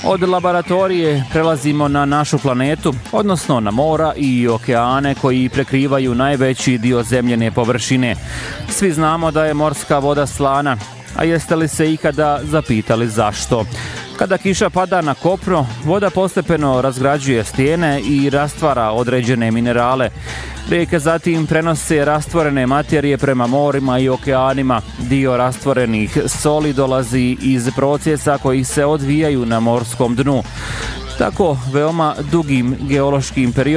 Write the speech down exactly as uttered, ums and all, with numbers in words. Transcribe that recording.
Od laboratorije prelazimo na našu planetu, odnosno na mora i okeane koji prekrivaju najveći dio zemljene površine. Svi znamo da je morska voda slana, a jeste li se ikada zapitali zašto? Kada kiša pada na kopno, voda postepeno razgrađuje stijene i rastvara određene minerale. Rijeke zatim prenose rastvorene materije prema morima i okeanima. Dio rastvorenih soli dolazi iz procesa koji se odvijaju na morskom dnu. Tako veoma dugim geološkim periodima